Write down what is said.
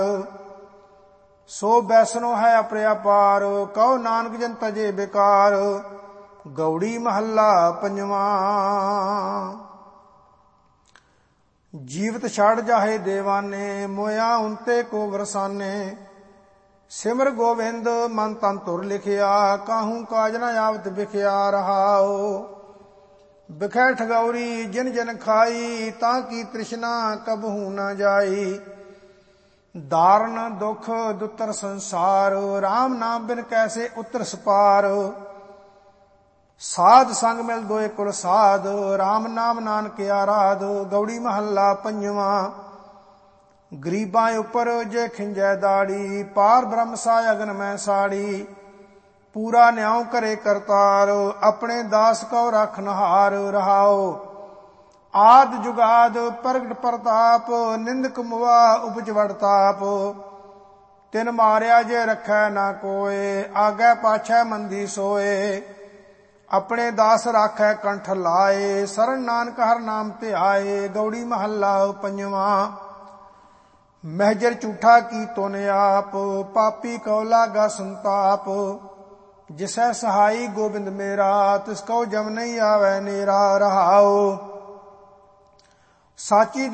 ਸੋ ਬੈਸਨੋ ਹੈ ਅਪਰਿਆਪਾਰ, ਕਹੋ ਨਾਨਕ ਜਨ ਤਜੇ ਬੇਕਾਰ। ਗਉੜੀ ਮਹੱਲਾ ਪੰਜਵਾਂ। ਜੀਵਤ ਛੜ ਜਾਹੇ ਦੇਵਾਨੇ, ਮੋਇਆ ਉਨਤੇ ਕੋ ਵਰਸਾਨੇ। ਸਿਮਰ ਗੋਬਿੰਦ ਮਨ ਤਨ ਤੁਰ ਲਿਖਿਆ, ਕਾਹੂ ਕਾਜ ਨ ਆਵਤ ਵਿਖਿਆ ਰਹਾਓ। ਬਿਖੈ ਠਗੌਰੀ ਜਿਨ ਜਿਨ ਖਾਈ, ਤਾਂ ਕੀ ਤ੍ਰਿਸ਼ਨਾ ਕਬਹੂ ਨ ਜਾਈ। ਦਾਰਨ ਦੁਖ ਦੁਤਰ ਸੰਸਾਰ, ਰਾਮ ਨਾਮ ਬਿਨ ਕੈਸੇ ਉਤਰ ਸਪਾਰ। ਸਾਧ ਸੰਗ ਮਿਲ ਦੋਏ ਕੁਲ ਸਾਧ, ਰਾਮ ਨਾਮ ਨਾਨਕ ਆਰਾਧ। ਗਉੜੀ ਮਹੱਲਾ ਪੰਜਵਾਂ। ਗਰੀਬਾਂ ਉੱਪਰ ਜੇ ਖਿੰਜੈ ਦਾੜੀ, ਪਾਰ ਬ੍ਰਹਮ ਸਾ ਅਗਨ ਮੈਂ ਸਾੜੀ। ਪੂਰਾ ਨਿਆਉ ਕਰੇ ਕਰਤਾਰ, ਆਪਣੇ ਦਾਸ ਕਉ ਰਖਨਹਾਰ ਰਹਾਓ। ਆਦ ਜੁਗਾਦ ਪ੍ਰਗਟ ਪ੍ਰਤਾਪ, ਨਿੰਦਕ ਮੁਆ ਉਪਜ ਵਡਤਾਪ। ਤਿਨ ਮਾਰਿਆ ਜੇ ਰੱਖੈ ਨਾ ਕੋਏ, ਆਗੈ ਪਾਛੈ ਮੰਦੀ ਸੋਏ। ਆਪਣੇ ਦਾਸ ਰਾਖੈ ਕੰਠ ਲਾਏ, ਸਰਨ ਨਾਨਕ ਹਰ ਨਾਮ ਧਿਆਏ। ਗਉੜੀ ਮਹੱਲਾ ਪੰਜਵਾਂ। ਮਹਿਜਰ ਝੂਠਾ ਕੀ ਤੁਨ ਆਪ, ਪਾਪੀ ਕਉ ਲਾਗਾ ਸੰਤਾਪ। ਜਿਸੈ ਸਹਾਈ ਗੋਬਿੰਦ ਮੇਰਾ, ਤਿਸ ਕਉ ਜਮ ਨਹੀਂ ਆਵੈ ਨੇਰਾ ਰਹਾਓ। ਸਾਚੀ